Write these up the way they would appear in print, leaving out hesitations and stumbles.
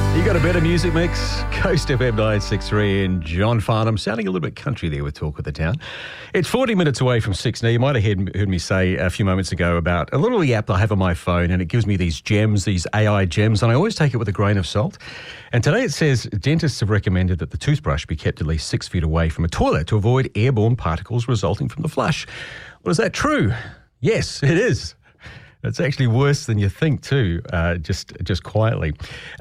You got a better music mix? Coast FM 963 and John Farnham sounding a little bit country there with Talk of the Town. It's 40 minutes away from 6 now. You might have heard me say a few moments ago about a little app I have on my phone, and it gives me these gems, these AI gems, and I always take it with a grain of salt. And today it says dentists have recommended that the toothbrush be kept at least 6 feet away from a toilet to avoid airborne particles resulting from the flush. Well, is that true? Yes, it is. It's actually worse than you think too, just quietly.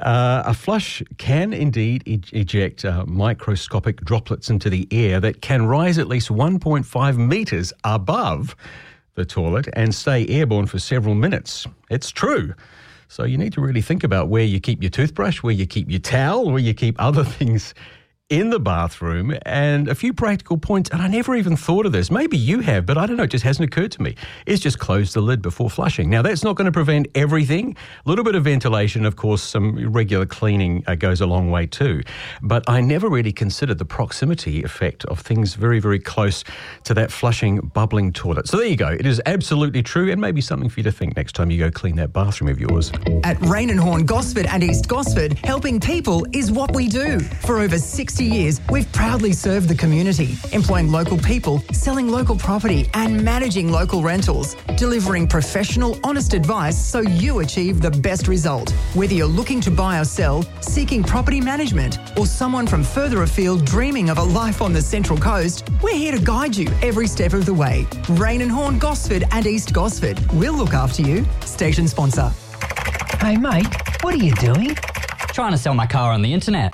A flush can indeed eject microscopic droplets into the air that can rise at least 1.5 metres above the toilet and stay airborne for several minutes. It's true. So you need to really think about where you keep your toothbrush, where you keep your towel, where you keep other things in the bathroom, and a few practical points. And I never even thought of this. Maybe you have, but I don't know, it just hasn't occurred to me. Is just close the lid before flushing. Now, that's not going to prevent everything. A little bit of ventilation, of course, some regular cleaning goes a long way too. But I never really considered the proximity effect of things very, very close to that flushing, bubbling toilet. So there you go. It is absolutely true, and maybe something for you to think next time you go clean that bathroom of yours. At Rain and Horn, Gosford and East Gosford, helping people is what we do. For over 60 years, we've proudly served the community, employing local people, selling local property and managing local rentals, delivering professional, honest advice so you achieve the best result. Whether you're looking to buy or sell, seeking property management, or someone from further afield dreaming of a life on the Central Coast, we're here to guide you every step of the way. Rain and Horn, Gosford and East Gosford. We'll look after you. Station sponsor. Hey mate, what are you doing? Trying to sell my car on the internet.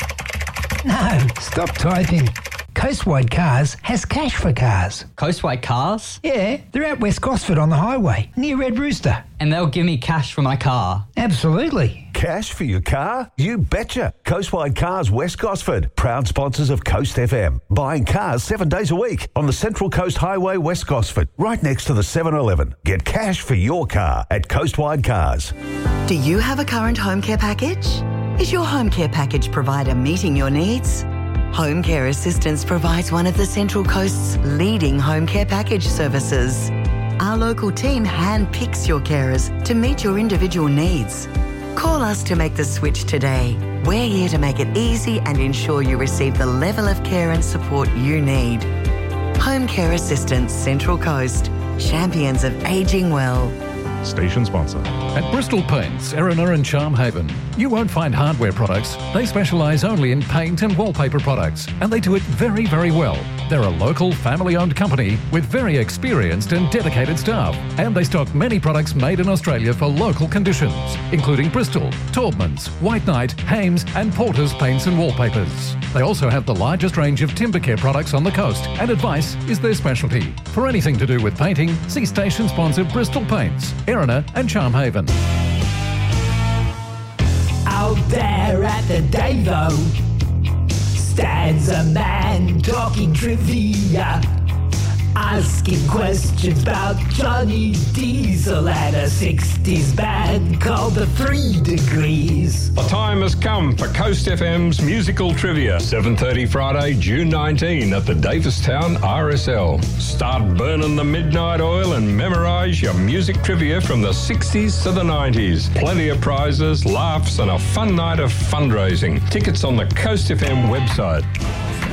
No, stop typing. Coastwide Cars has cash for cars. Coastwide Cars? Yeah, they're at West Gosford on the highway, near Red Rooster. And they'll give me cash for my car? Absolutely. Cash for your car? You betcha. Coastwide Cars West Gosford, proud sponsors of Coast FM. Buying cars 7 days a week on the Central Coast Highway West Gosford, right next to the 7-Eleven. Get cash for your car at Coastwide Cars. Do you have a current home care package? Is your home care package provider meeting your needs? Home Care Assistance provides one of the Central Coast's leading home care package services. Our local team handpicks your carers to meet your individual needs. Call us to make the switch today. We're here to make it easy and ensure you receive the level of care and support you need. Home Care Assistance Central Coast, champions of ageing well. Station sponsor. At Bristol Paints, Erina and Charmhaven, you won't find hardware products. They specialise only in paint and wallpaper products, and they do it very, very well. They're a local, family-owned company with very experienced and dedicated staff, and they stock many products made in Australia for local conditions, including Bristol, Taubmans, White Knight, Hames and Porter's paints and wallpapers. They also have the largest range of timber care products on the coast, and advice is their specialty. For anything to do with painting, see station sponsor Bristol Paints, Erina and Charmhaven. Out there at the Davo stands a man talking trivia, asking questions about Johnny Diesel and a 60s band called the 3 Degrees. The time has come for Coast FM's musical trivia. 7:30 Friday, June 19 at the Davistown RSL. Start burning the midnight oil and memorise your music trivia from the 60s to the 90s. Plenty of prizes, laughs and a fun night of fundraising. Tickets on the Coast FM website.